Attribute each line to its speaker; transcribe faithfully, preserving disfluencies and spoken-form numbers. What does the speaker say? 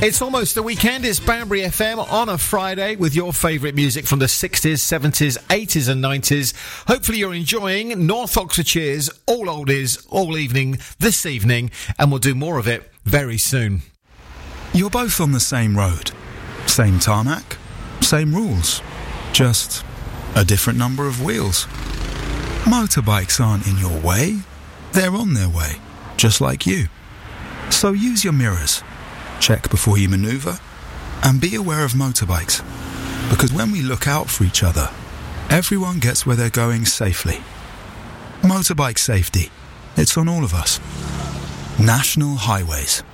Speaker 1: It's almost the weekend. It's Banbury F M on a Friday with your favourite music from the sixties, seventies, eighties and nineties. Hopefully you're enjoying North Oxfordshire's All Oldies all evening this evening, and we'll do more of it very soon.
Speaker 2: You're both on the same road. Same tarmac, same rules. Just a different number of wheels. Motorbikes aren't in your way. They're on their way, just like you. So use your mirrors. Check before you manoeuvre, and be aware of motorbikes, because when we look out for each other, everyone gets where they're going safely. Motorbike safety, it's on all of us. National Highways.